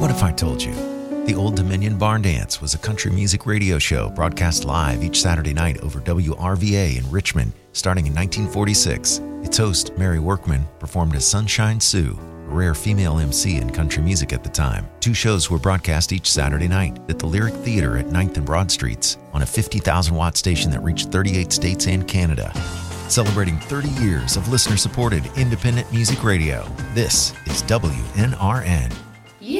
What if I told you? The Old Dominion Barn Dance was a country music radio show broadcast live each Saturday night over WRVA in Richmond, starting in 1946. Its host, Mary Workman, performed as Sunshine Sue, a rare female MC in country music at the time. 2 shows were broadcast each Saturday night at the Lyric Theater at 9th and Broad Streets on a 50,000-watt station that reached 38 states and Canada. Celebrating 30 years of listener-supported independent music radio, this is WNRN.